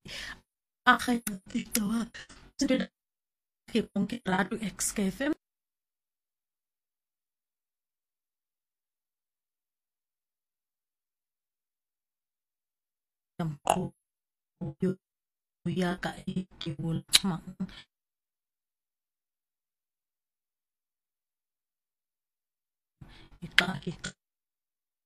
Akhirnya itu sudah mungkin radu XKFM yang ya kak ikibul mang ika